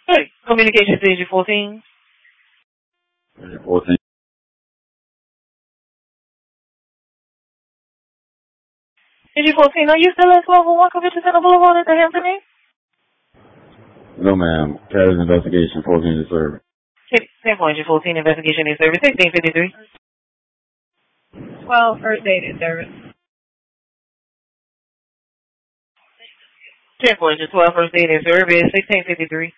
Hey, communication stage 14. 14. Stage 14, are you still at 1201 Convention Center Boulevard at the Hampton Inn? No, ma'am. Carries investigation 14 to serve. 10.14 investigation in service. 1653. 12 first aid in service. 10.12 first aid in service. 1653.